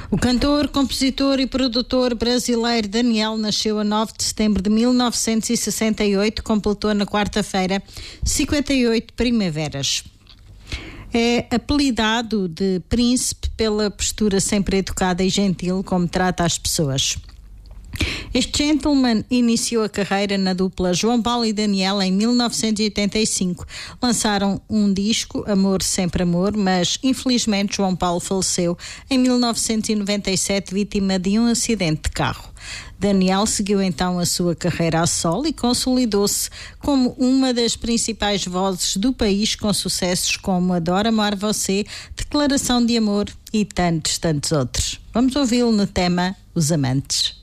O cantor, compositor e produtor brasileiro Daniel nasceu a 9 de setembro de 1968, completou na quarta-feira 58 primaveras. É apelidado de príncipe pela postura sempre educada e gentil como trata as pessoas. Este gentleman iniciou a carreira na dupla João Paulo e Daniel em 1985. Lançaram um disco, Amor Sempre Amor, mas infelizmente João Paulo faleceu em 1997 vítima de um acidente de carro. Daniel seguiu então a sua carreira a solo e consolidou-se como uma das principais vozes do país, com sucessos como Adoro Amar Você, Declaração de Amor e tantos outros. Vamos ouvi-lo no tema Os Amantes.